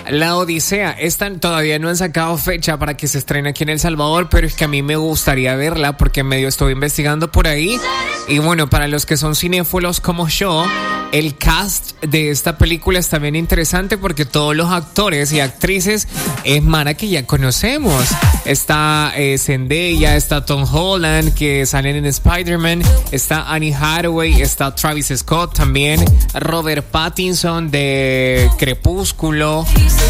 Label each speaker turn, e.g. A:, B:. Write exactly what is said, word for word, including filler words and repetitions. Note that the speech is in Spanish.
A: La Odisea. Esta todavía no han sacado fecha para que se estrene aquí en El Salvador, pero es que a mí me gustaría verla porque medio estoy investigando por ahí. Y bueno, para los que son cinéfilos como yo, el cast de esta película está bien interesante porque todos los actores y actrices es mara que ya conocemos. Está eh, Zendaya, está Tom Holland, que salen en Spider-Man, está Annie Hathaway, está Travis Scott también, Robert Pattinson de Crepúsculo.